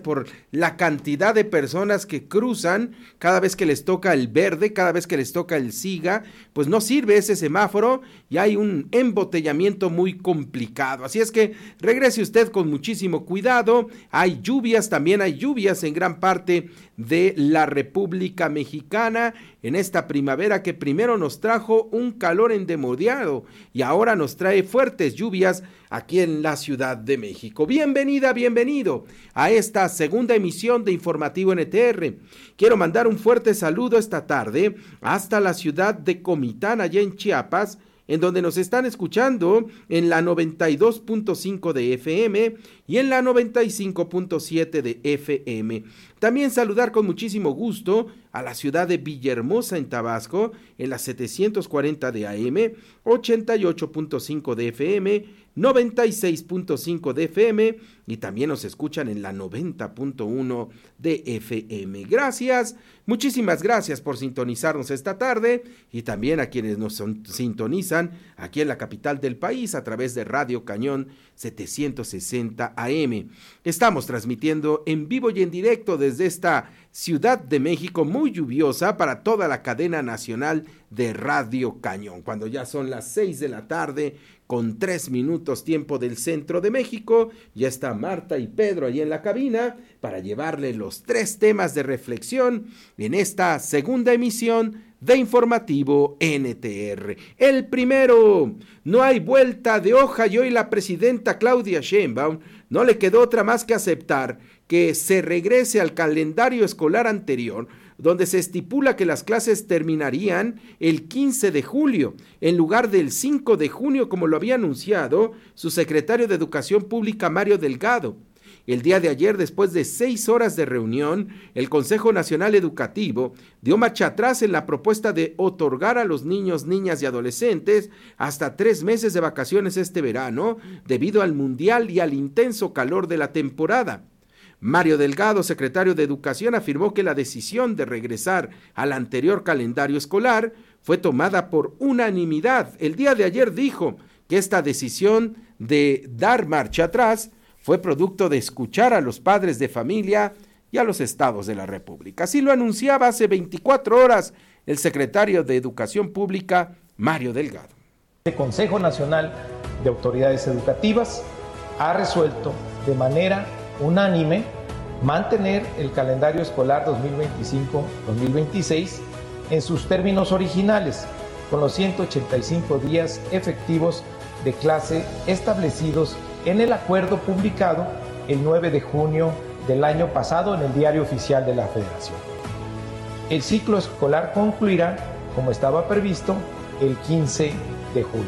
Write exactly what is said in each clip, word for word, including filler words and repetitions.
por la cantidad de personas que cruzan cada vez que les toca el verde, cada vez que les toca el siga, pues no sirve ese semáforo y hay un embotellamiento muy complicado. Así es que regrese usted con muchísimo cuidado. Hay lluvias, también hay lluvias en gran parte de la República Mexicana en esta primavera que primero nos trajo un calor endemoniado y ahora nos trae fuertes lluvias aquí en la Ciudad de México. Bienvenida, bienvenido a esta segunda emisión de Informativo N T R. Quiero mandar un fuerte saludo esta tarde hasta la ciudad de Comitán, allá en Chiapas, en donde nos están escuchando en la noventa y dos punto cinco de F M y en la noventa y cinco punto siete de F M. También saludar con muchísimo gusto a la ciudad de Villahermosa en Tabasco, en la setecientos cuarenta de A M, ochenta y ocho punto cinco de F M, noventa y seis punto cinco de F M y también nos escuchan en la noventa punto uno de F M. Gracias, muchísimas gracias por sintonizarnos esta tarde y también a quienes nos son, sintonizan aquí en la capital del país a través de Radio Cañón setecientos sesenta A M. Estamos transmitiendo en vivo y en directo desde esta Ciudad de México muy lluviosa para toda la cadena nacional de Radio Cañón, cuando ya son las seis de la tarde con tres minutos tiempo del centro de México. Ya está Marta y Pedro ahí en la cabina para llevarle los tres temas de reflexión en esta segunda emisión de Informativo N T R. El primero, no hay vuelta de hoja y hoy la presidenta Claudia Sheinbaum no le quedó otra más que aceptar que se regrese al calendario escolar anterior, donde se estipula que las clases terminarían el quince de julio, en lugar del cinco de junio, como lo había anunciado su secretario de Educación Pública, Mario Delgado. El día de ayer, después de seis horas de reunión, el Consejo Nacional Educativo dio marcha atrás en la propuesta de otorgar a los niños, niñas y adolescentes hasta tres meses de vacaciones este verano, debido al mundial y al intenso calor de la temporada. Mario Delgado, secretario de Educación, afirmó que la decisión de regresar al anterior calendario escolar fue tomada por unanimidad. El día de ayer dijo que esta decisión de dar marcha atrás fue producto de escuchar a los padres de familia y a los estados de la República. Así lo anunciaba hace veinticuatro horas el secretario de Educación Pública, Mario Delgado. El Consejo Nacional de Autoridades Educativas ha resuelto de manera unánime mantener el calendario escolar dos mil veinticinco dos mil veintiséis en sus términos originales, con los ciento ochenta y cinco días efectivos de clase establecidos en el acuerdo publicado el nueve de junio del año pasado en el Diario Oficial de la Federación. El ciclo escolar concluirá, como estaba previsto, el quince de julio.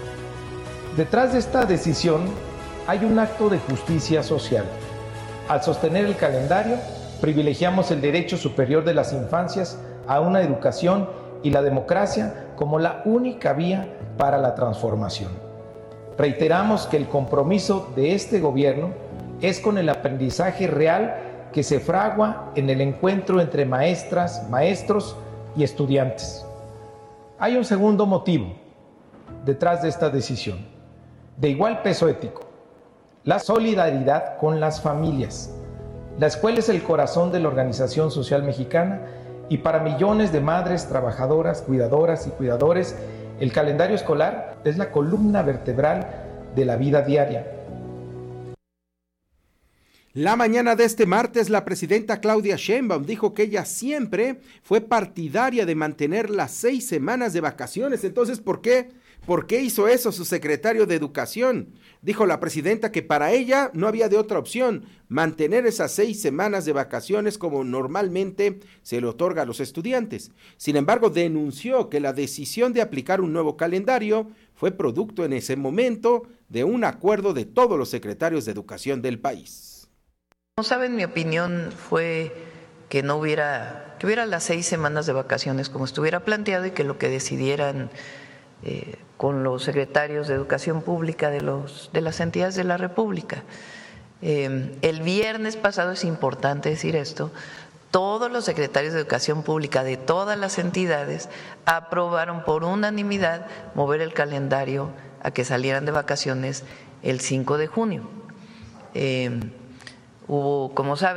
Detrás de esta decisión hay un acto de justicia social. Al sostener el calendario, privilegiamos el derecho superior de las infancias a una educación y la democracia como la única vía para la transformación. Reiteramos que el compromiso de este gobierno es con el aprendizaje real que se fragua en el encuentro entre maestras, maestros y estudiantes. Hay un segundo motivo detrás de esta decisión, de igual peso ético: la solidaridad con las familias. La escuela es el corazón de la organización social mexicana y para millones de madres, trabajadoras, cuidadoras y cuidadores, el calendario escolar es la columna vertebral de la vida diaria. La mañana de este martes, la presidenta Claudia Sheinbaum dijo que ella siempre fue partidaria de mantener las seis semanas de vacaciones. Entonces, ¿por qué? ¿Por qué hizo eso su secretario de Educación? Dijo la presidenta que para ella no había de otra opción mantener esas seis semanas de vacaciones como normalmente se le otorga a los estudiantes. Sin embargo, denunció que la decisión de aplicar un nuevo calendario fue producto en ese momento de un acuerdo de todos los secretarios de Educación del país. Como saben, mi opinión fue que no hubiera, que hubiera las seis semanas de vacaciones como estuviera planteado y que lo que decidieran eh, con los secretarios de Educación Pública de, los, de las entidades de la República. Eh, el viernes pasado, es importante decir esto, todos los secretarios de Educación Pública de todas las entidades aprobaron por unanimidad mover el calendario a que salieran de vacaciones el cinco de junio. Eh, hubo, como saben,